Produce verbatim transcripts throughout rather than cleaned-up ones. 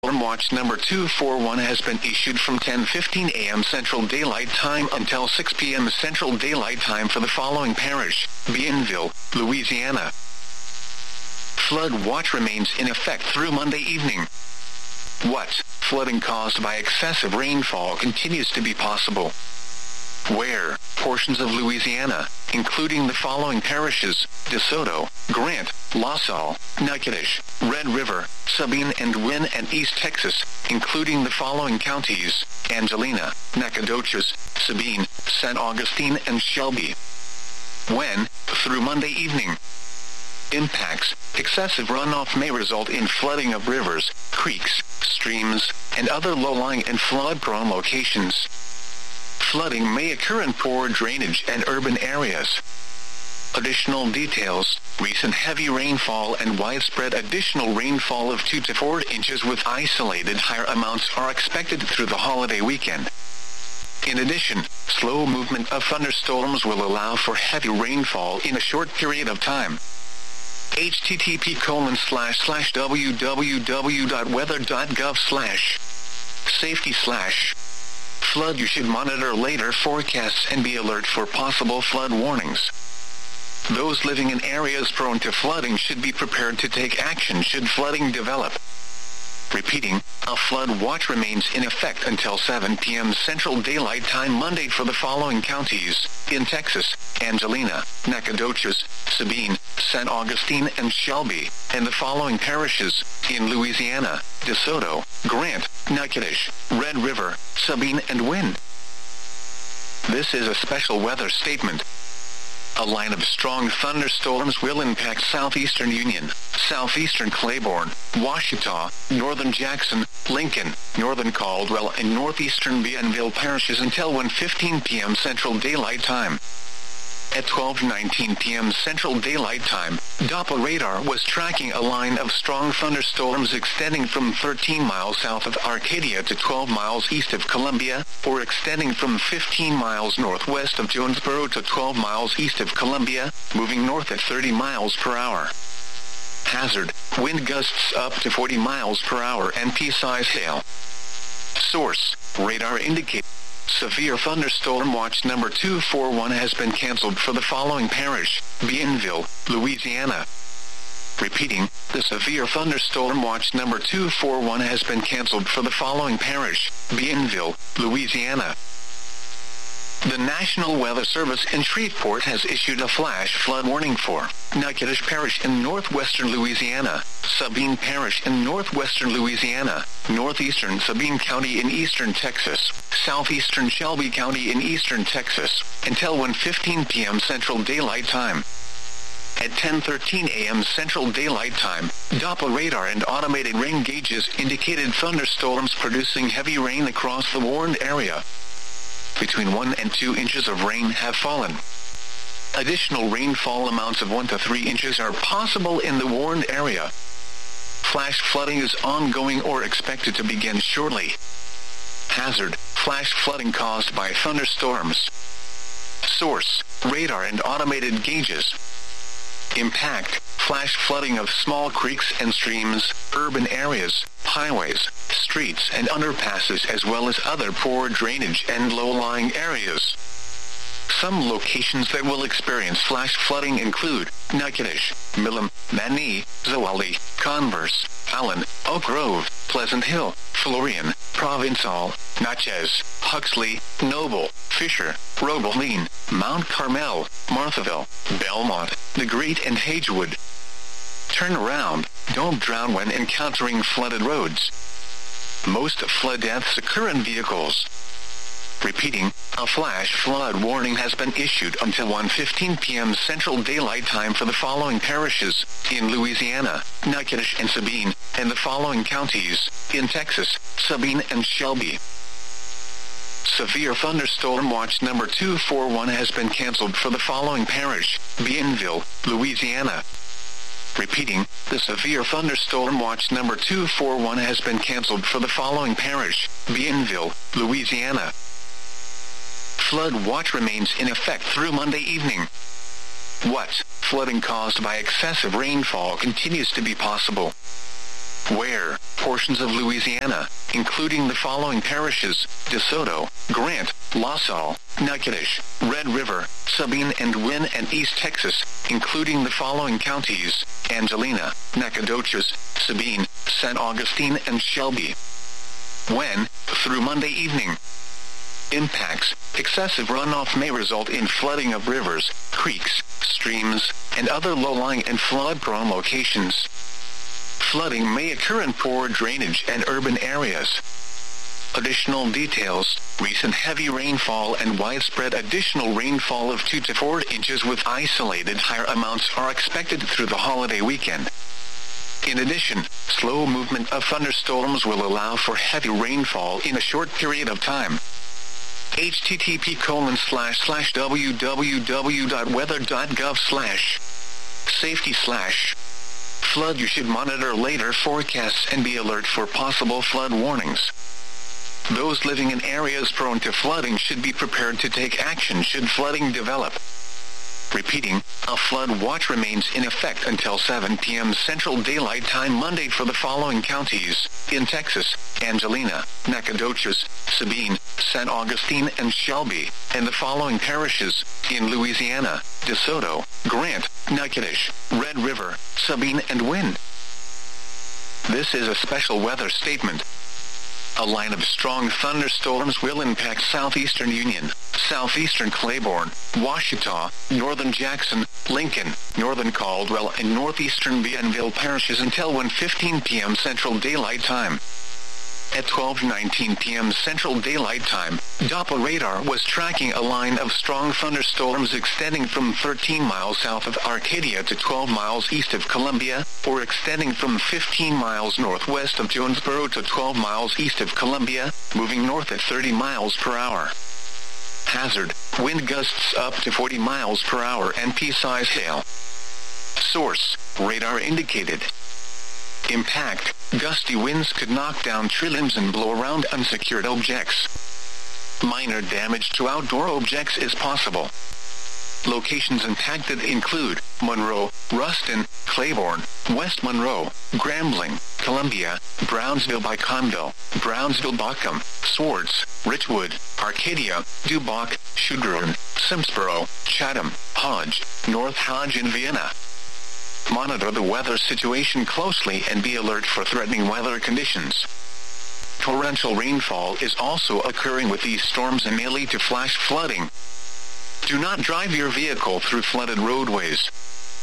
thunderstorm watch number two four one has been issued from ten fifteen a m Central Daylight Time until six p m Central Daylight Time for the following parish: Bienville, Louisiana. Flood watch remains in effect through Monday evening. What? Flooding caused by excessive rainfall continues to be possible. Where? Portions of Louisiana, including the following parishes: DeSoto, Grant, La Salle, Natchitoches, Red River, Sabine and Wynne, and East Texas, including the following counties: Angelina, Nacogdoches, Sabine, Saint Augustine, and Shelby. When? Through Monday evening. Impacts: excessive runoff may result in flooding of rivers, creeks, streams, and other low-lying and flood-prone locations. Flooding may occur in poor drainage and urban areas. Additional details: recent heavy rainfall and widespread additional rainfall of two to four inches with isolated higher amounts are expected through the holiday weekend. In addition, slow movement of thunderstorms will allow for heavy rainfall in a short period of time. http colon slash slash www.weather.gov slash safety slash flood. You should monitor later forecasts and be alert for possible flood warnings. Those living in areas prone to flooding should be prepared to take action should flooding develop. Repeating, a flood watch remains in effect until seven p m Central Daylight Time Monday for the following counties: in Texas, Angelina, Nacogdoches, Sabine, Saint Augustine, and Shelby, and the following parishes: in Louisiana, DeSoto, Grant, Natchitoches, Red River, Sabine, and Wynne. This is a special weather statement. A line of strong thunderstorms will impact southeastern Union, southeastern Claiborne, Ouachita, northern Jackson, Lincoln, northern Caldwell, and northeastern Bienville parishes until one fifteen p m Central Daylight Time. At twelve nineteen p m Central Daylight Time, Doppler radar was tracking a line of strong thunderstorms extending from thirteen miles south of Arcadia to twelve miles east of Columbia, or extending from fifteen miles northwest of Jonesboro to twelve miles east of Columbia, moving north at thirty miles per hour. Hazard: wind gusts up to forty miles per hour and pea-size hail. Source: radar indicates. Severe thunderstorm watch number two four one has been canceled for the following parish: Bienville, Louisiana. Repeating, the severe thunderstorm watch number two four one has been canceled for the following parish: Bienville, Louisiana. The National Weather Service in Shreveport has issued a flash flood warning for Natchitoches Parish in northwestern Louisiana, Sabine Parish in northwestern Louisiana, northeastern Sabine County in eastern Texas, southeastern Shelby County in eastern Texas, until one fifteen p m Central Daylight Time. At ten thirteen a m Central Daylight Time, Doppler radar and automated rain gauges indicated thunderstorms producing heavy rain across the warned area. Between one and two inches of rain have fallen. Additional rainfall amounts of one to three inches are possible in the warned area. Flash flooding is ongoing or expected to begin shortly. Hazard: flash flooding caused by thunderstorms. Source: radar and automated gauges. Impact: flash flooding of small creeks and streams, urban areas, highways, streets and underpasses, as well as other poor drainage and low-lying areas. Some locations that will experience flash flooding include Natchitoches, Milam, Mani, Zwolle, Converse, Allen, Oak Grove, Pleasant Hill, Florian, Provençal, Natchez, Huxley, Noble, Fisher, Robeline, Mount Carmel, Marthaville, Belmont, The Great, and Hagewood. Turn around, don't drown when encountering flooded roads. Most flood deaths occur in vehicles. Repeating, a flash flood warning has been issued until one fifteen p m Central Daylight Time for the following parishes: in Louisiana, Natchitoches and Sabine, and the following counties: in Texas, Sabine and Shelby. Severe thunderstorm watch number two four one has been canceled for the following parish: Bienville, Louisiana. Repeating, the severe thunderstorm watch number two four one has been canceled for the following parish: Bienville, Louisiana. Flood watch remains in effect through Monday evening. What? Flooding caused by excessive rainfall continues to be possible. where portions of Louisiana, including the following parishes: DeSoto, Grant, La Salle, Natchitoches, Red River, Sabine and Wynne, and East Texas, including the following counties: Angelina, Nacogdoches, Sabine, Saint Augustine, and Shelby. When, through Monday evening, impacts: excessive runoff may result in flooding of rivers, creeks, streams, and other low-lying and flood-prone locations. Flooding may occur in poor drainage and urban areas. Additional details: recent heavy rainfall and widespread additional rainfall of two to four inches with isolated higher amounts are expected through the holiday weekend. In addition, slow movement of thunderstorms will allow for heavy rainfall in a short period of time. http colon slash slash www.weather.gov slash safety slash flood. You should monitor later forecasts and be alert for possible flood warnings. Those living in areas prone to flooding should be prepared to take action should flooding develop. Repeating, a flood watch remains in effect until seven p m Central Daylight Time Monday for the following counties: in Texas, Angelina, Nacogdoches, Sabine, Saint Augustine, and Shelby, and the following parishes: in Louisiana, DeSoto, Grant, Natchitoches, Red River, Sabine, and Wynne. This is a special weather statement. A line of strong thunderstorms will impact southeastern Union, southeastern Claiborne, Ouachita, northern Jackson, Lincoln, northern Caldwell, and northeastern Bienville parishes until one fifteen p m Central Daylight Time. At twelve nineteen p m Central Daylight Time, Doppler radar was tracking a line of strong thunderstorms extending from thirteen miles south of Arcadia to twelve miles east of Columbia, or extending from fifteen miles northwest of Jonesboro to twelve miles east of Columbia, moving north at thirty miles per hour. Hazard: wind gusts up to forty miles per hour and pea-size hail. Source: radar indicated. Impact: gusty winds could knock down tree limbs and blow around unsecured objects. Minor damage to outdoor objects is possible. Locations impacted include Monroe, Ruston, Claiborne, West Monroe, Grambling, Columbia, Brownsville by Conville, Brownsville Bockham, Swartz, Richwood, Arcadia, Duboc, Schuldern, Simsboro, Chatham, Hodge, North Hodge, and Vienna. Monitor the weather situation closely and be alert for threatening weather conditions. Torrential rainfall is also occurring with these storms and may lead to flash flooding. Do not drive your vehicle through flooded roadways.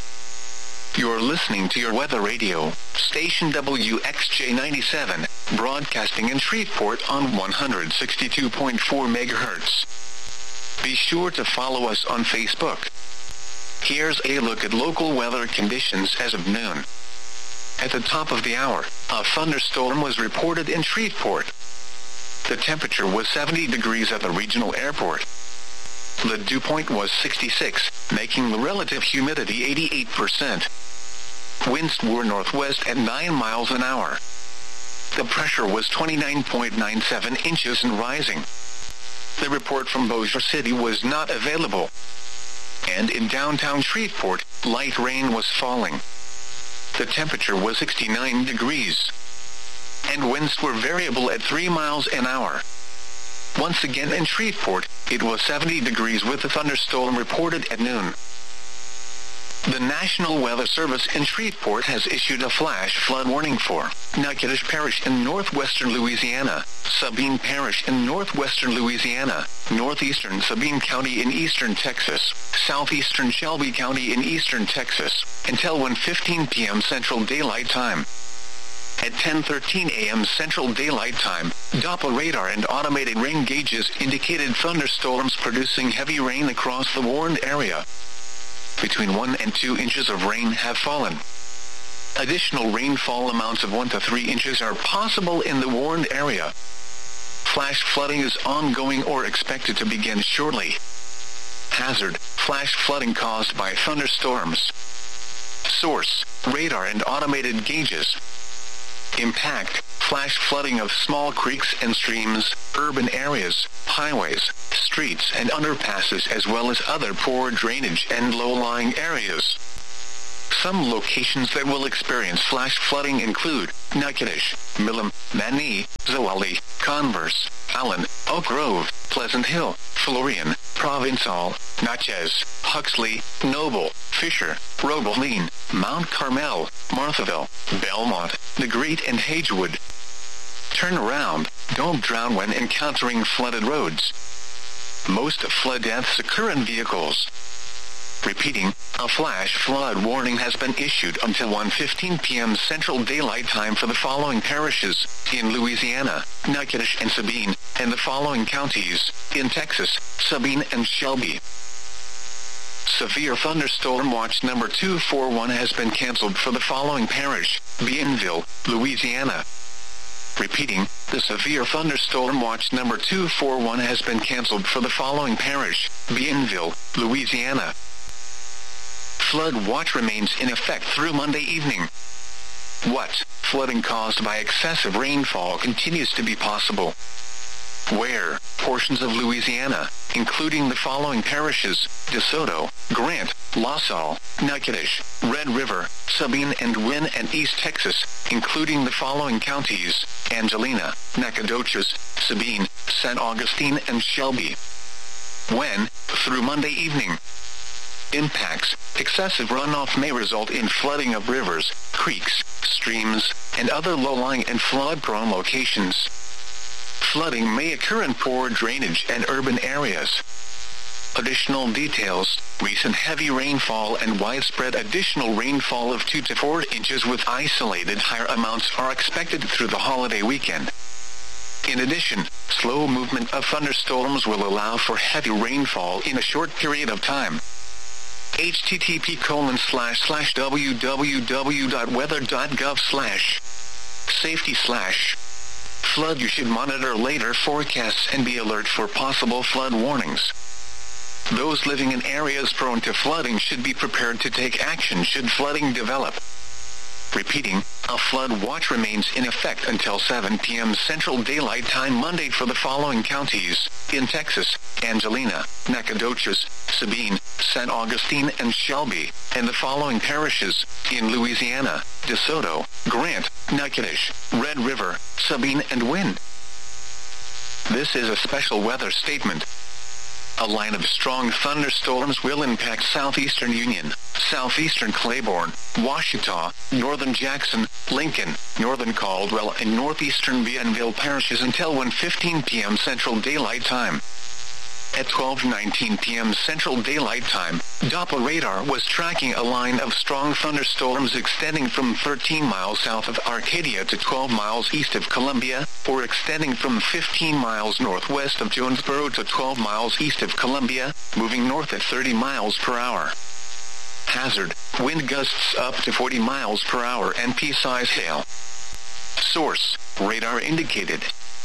You're listening to your weather radio, station W X J ninety-seven, broadcasting in Shreveport on one hundred sixty-two point four megahertz. Be sure to follow us on Facebook. Here's a look at local weather conditions as of noon. At the top of the hour, a thunderstorm was reported in Shreveport. The temperature was seventy degrees at the regional airport. The dew point was sixty-six, making the relative humidity eighty-eight percent. Winds were northwest at nine miles an hour. The pressure was twenty-nine point nine seven inches and rising. The report from Bossier City was not available. And in downtown Shreveport, light rain was falling. The temperature was sixty-nine degrees. And winds were variable at three miles an hour. Once again in Shreveport, it was seventy degrees with a thunderstorm reported at noon. The National Weather Service in Shreveport has issued a flash flood warning for Natchitoches Parish in northwestern Louisiana, Sabine Parish in northwestern Louisiana, northeastern Sabine County in eastern Texas, southeastern Shelby County in eastern Texas, until one fifteen p m Central Daylight Time. At ten thirteen a m Central Daylight Time, Doppler radar and automated rain gauges indicated thunderstorms producing heavy rain across the warned area. Between one and two inches of rain have fallen. Additional rainfall amounts of one to three inches are possible in the warned area. Flash flooding is ongoing or expected to begin shortly. Hazard: flash flooding caused by thunderstorms. Source: radar and automated gauges. Impact: flash flooding of small creeks and streams, urban areas, highways, streets and underpasses, as well as other poor drainage and low-lying areas. Some locations that will experience flash flooding include Natchitoches, Milam, Mani, Zwolle, Converse, Allen, Oak Grove, Pleasant Hill, Florian, Provincetown, Natchez, Huxley, Noble, Fisher, Robeline, Mount Carmel, Marthaville, Belmont, Negrete and Hagewood. Turn around, don't drown when encountering flooded roads. Most flood deaths occur in vehicles. Repeating, a flash flood warning has been issued until one fifteen p m Central Daylight Time for the following parishes, in Louisiana, Natchitoches and Sabine, and the following counties, in Texas, Sabine and Shelby. Severe thunderstorm watch number two forty-one has been canceled for the following parish, Bienville, Louisiana. Repeating, the severe thunderstorm watch number two forty-one has been canceled for the following parish, Bienville, Louisiana. Flood watch remains in effect through Monday evening. What? Flooding caused by excessive rainfall continues to be possible. Where? Portions of Louisiana, including the following parishes, DeSoto, Grant, La Salle, Natchitoches, Red River, Sabine and Wynne, and East Texas, including the following counties, Angelina, Nacogdoches, Sabine, Saint Augustine and Shelby. When? Through Monday evening. Impacts. Excessive runoff may result in flooding of rivers, creeks, streams, and other low-lying and flood-prone locations. Flooding may occur in poor drainage and urban areas. Additional details: recent heavy rainfall and widespread additional rainfall of two to four inches with isolated higher amounts are expected through the holiday weekend. In addition, slow movement of thunderstorms will allow for heavy rainfall in a short period of time. http colon slash slash www.weather.gov slash safety slash flood. You should monitor later forecasts and be alert for possible flood warnings. Those living in areas prone to flooding should be prepared to take action should flooding develop. Repeating, a flood watch remains in effect until seven p m Central Daylight Time Monday for the following counties, in Texas, Angelina, Nacogdoches, Sabine, Saint Augustine and Shelby, and the following parishes, in Louisiana, DeSoto, Grant, Natchitoches, Red River, Sabine and Wynne. This is a special weather statement. A line of strong thunderstorms will impact southeastern Union, southeastern Claiborne, Ouachita, northern Jackson, Lincoln, northern Caldwell and northeastern Bienville parishes until one fifteen p m Central Daylight Time. At twelve nineteen p m Central Daylight Time, Doppler radar was tracking a line of strong thunderstorms extending from thirteen miles south of Arcadia to twelve miles east of Columbia, or extending from fifteen miles northwest of Jonesboro to twelve miles east of Columbia, moving north at thirty miles per hour. Hazard: wind gusts up to forty miles per hour and pea-size hail. Source: radar indicated.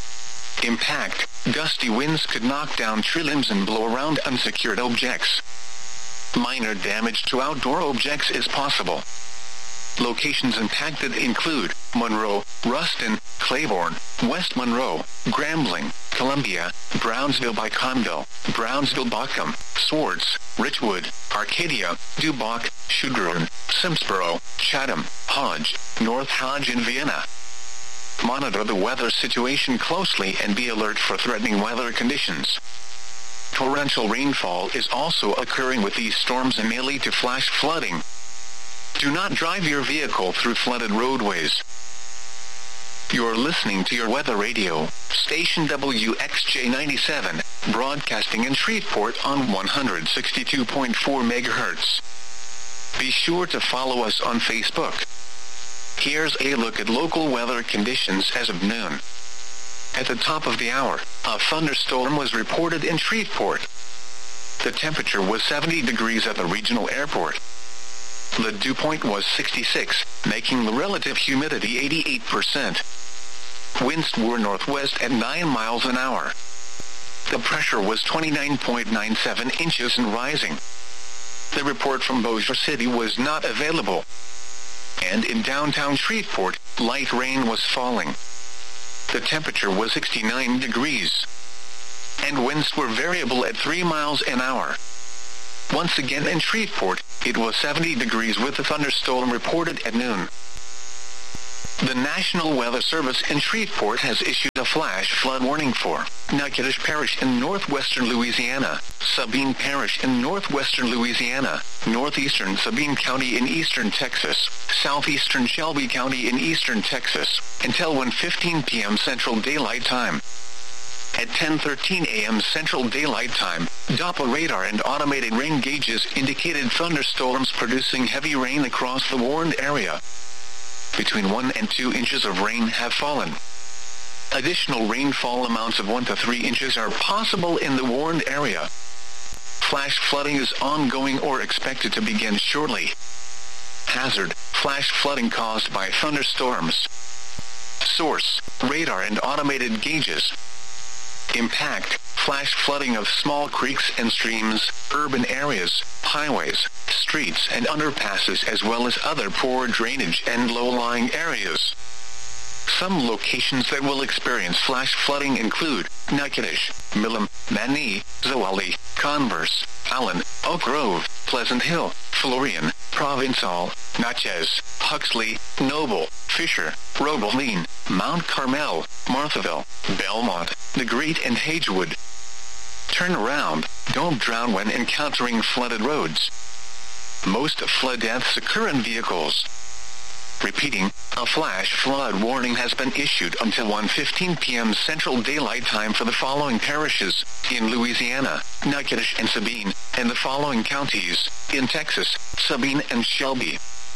Impact: gusty winds could knock down tree limbs and blow around unsecured objects. Minor damage to outdoor objects is possible. Locations impacted include Monroe, Ruston, Claiborne, West Monroe, Grambling, Columbia, Brownsville by Conville, Brownsville-Bockham, Swartz, Richwood, Arcadia, Duboc, Schuldern, Simsboro, Chatham, Hodge, North Hodge and Vienna. Monitor the weather situation closely and be alert for threatening weather conditions. Torrential rainfall is also occurring with these storms and may lead to flash flooding. Do not drive your vehicle through flooded roadways. You're listening to your weather radio, station W X J ninety-seven, broadcasting in Shreveport on one sixty-two point four megahertz. Be sure to follow us on Facebook. Here's a look at local weather conditions as of noon. At the top of the hour, a thunderstorm was reported in Shreveport. The temperature was seventy degrees at the regional airport. The dew point was sixty-six, making the relative humidity eighty-eight percent. Winds were northwest at nine miles an hour. The pressure was twenty-nine point nine seven inches and rising. The report from Bossier City was not available. And in downtown Shreveport, light rain was falling. The temperature was sixty-nine degrees. And winds were variable at three miles an hour. Once again in Shreveport, it was seventy degrees with a thunderstorm reported at noon. The National Weather Service in Shreveport has issued a flash flood warning for Natchitoches Parish in northwestern Louisiana, Sabine Parish in northwestern Louisiana, northeastern Sabine County in eastern Texas, southeastern Shelby County in eastern Texas, until one fifteen p m Central Daylight Time. At ten thirteen a m Central Daylight Time, Doppler radar and automated rain gauges indicated thunderstorms producing heavy rain across the warned area. Between one and two inches of rain have fallen. Additional rainfall amounts of one to three inches are possible in the warned area. Flash flooding is ongoing or expected to begin shortly. Hazard: flash flooding caused by thunderstorms. Source: radar and automated gauges. Impact: flash flooding of small creeks and streams, urban areas, highways, streets and underpasses, as well as other poor drainage and low-lying areas. Some locations that will experience flash flooding include Natchitoches, Milam, Mani, Zwolle, Converse, Allen, Oak Grove, Pleasant Hill, Florian, Provençal, Natchez, Huxley, Noble, Fisher, Robeline, Mount Carmel, Marthaville, Belmont, Negrete and Hagewood. Turn around, don't drown when encountering flooded roads. Most flood deaths occur in vehicles. Repeating, a flash flood warning has been issued until one fifteen p m Central Daylight Time for the following parishes in Louisiana, Natchitoches and Sabine, and the following counties in Texas, Sabine and Shelby.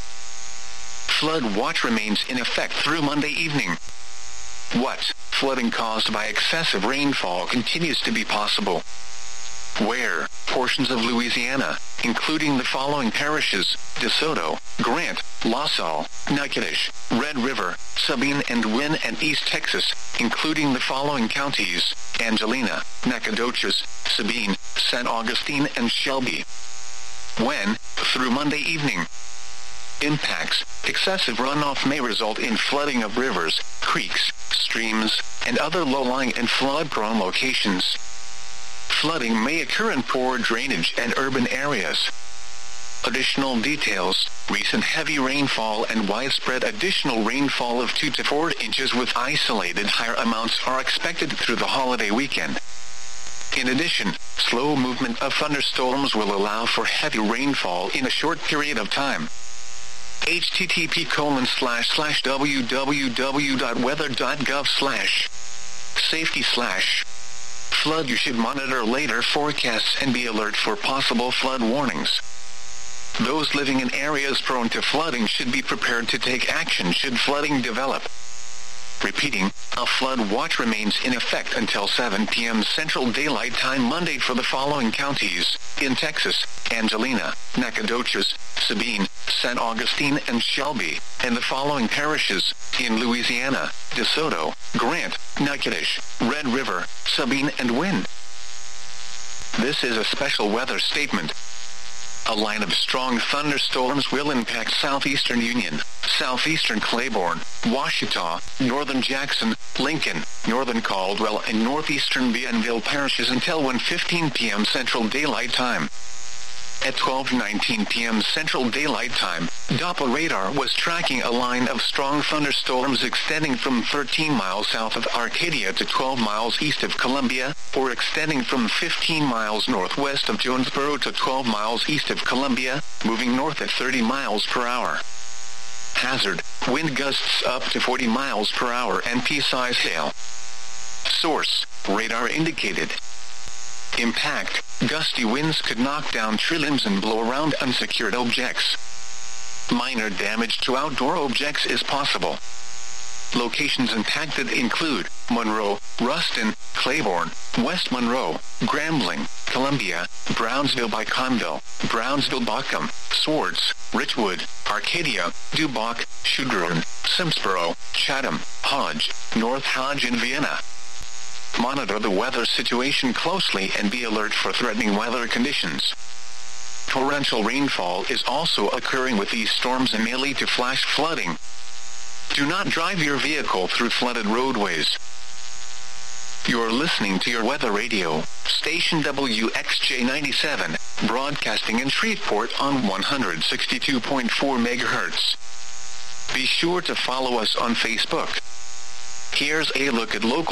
Flood watch remains in effect through Monday evening. What? Flooding caused by excessive rainfall continues to be possible. Where? Portions of Louisiana, including the following parishes: DeSoto, Grant, La Salle, Natchitoches, Red River, Sabine and Wynne, and East Texas, including the following counties: Angelina, Nacogdoches, Sabine, Saint Augustine and Shelby. When? Through Monday evening. Impacts: excessive runoff may result in flooding of rivers, creeks, streams, and other low-lying and flood-prone locations. Flooding may occur in poor drainage and urban areas. Additional details: recent heavy rainfall and widespread additional rainfall of two to four inches with isolated higher amounts are expected through the holiday weekend. In addition, slow movement of thunderstorms will allow for heavy rainfall in a short period of time. http colon slash slash www.weather.gov slash safety slash flood. You should monitor later forecasts and be alert for possible flood warnings. Those living in areas prone to flooding should be prepared to take action should flooding develop. Repeating, a flood watch remains in effect until seven p m Central Daylight Time Monday for the following counties in Texas: Angelina, Nacogdoches, Sabine, Saint Augustine and Shelby, and the following parishes in Louisiana: DeSoto, Grant, Natchitoches, Red River, Sabine and Wynne. This is a special weather statement. A line of strong thunderstorms will impact southeastern Union, southeastern Claiborne, Ouachita, northern Jackson, Lincoln, northern Caldwell and northeastern Bienville parishes until one fifteen p m Central Daylight Time. At twelve nineteen p m Central Daylight Time, Doppler radar was tracking a line of strong thunderstorms extending from thirteen miles south of Arcadia to twelve miles east of Columbia, or extending from fifteen miles northwest of Jonesboro to twelve miles east of Columbia, moving north at thirty miles per hour. Hazard: wind gusts up to forty miles per hour and pea-sized hail. Source: radar indicated. Impact: gusty winds could knock down tree limbs and blow around unsecured objects. Minor damage to outdoor objects is possible. Locations impacted include Monroe, Ruston, Claiborne, West Monroe, Grambling, Columbia, Brownsville by Conville, Brownsville-Bockham, Swartz, Richwood, Arcadia, Dubuque, Schuldern, Simsboro, Chatham, Hodge, North Hodge and Vienna. Monitor the weather situation closely and be alert for threatening weather conditions. Torrential rainfall is also occurring with these storms and may lead to flash flooding. Do not drive your vehicle through flooded roadways. You're listening to your weather radio, station W X J ninety-seven. broadcasting in Shreveport on one hundred sixty-two point four megahertz. Be sure to follow us on Facebook. Here's a look at local